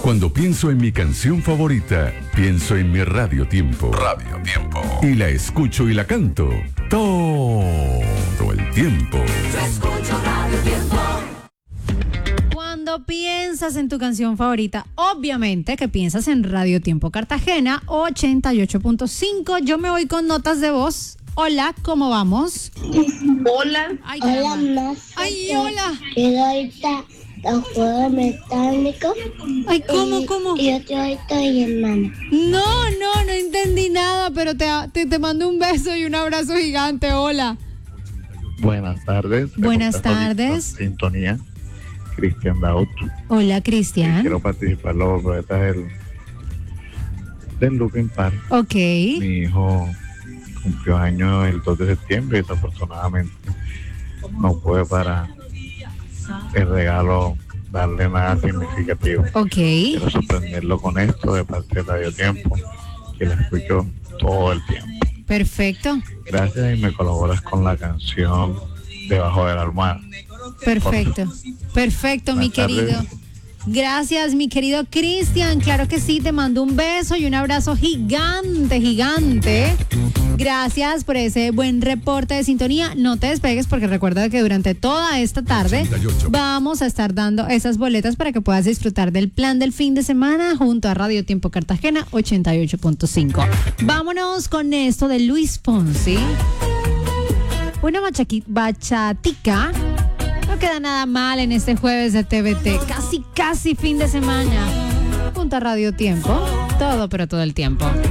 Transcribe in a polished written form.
Cuando pienso en mi canción favorita, pienso en mi Radio Tiempo. Radio Tiempo. Y la escucho y la canto todo el tiempo. Yo escucho Radio Tiempo. Cuando piensas en tu canción favorita, obviamente que piensas en Radio Tiempo Cartagena 88.5. Yo me voy con notas de voz. Hola, ¿cómo vamos? Hola. Ay, Hola, caramba. más. Ay, hola. Quiero ahorita los juegos mecánicos. Ay, ¿cómo? Y yo te ahorita mi hermana. No entendí nada, pero te mando un beso y un abrazo gigante. Hola. Buenas tardes. Buenas tardes. Sintonía. Cristian Daut. Hola, Cristian. Quiero participar en los boletas del Looking Park. Ok. Mi hijo cumplió años el 2 de septiembre y desafortunadamente no pude para el regalo darle nada significativo. Ok. Quiero sorprenderlo con esto de parte de Radio Tiempo, que la escucho todo el tiempo. Perfecto. Gracias y me colaboras con la canción Debajo de la Almohada. Perfecto, mi Buenas tardes. querido. Gracias, mi querido Cristian. Claro que sí, te mando un beso y un abrazo gigante. Gracias por ese buen reporte de sintonía. No te despegues porque recuerda que durante toda esta tarde 88. vamos a estar dando esas boletas para que puedas disfrutar del plan del fin de semana junto a Radio Tiempo Cartagena 88.5. Vámonos con esto de Luis Fonsi. Una bachatica. No queda nada mal en este jueves de TVT. Casi fin de semana. Junto a Radio Tiempo. Todo, pero todo el tiempo.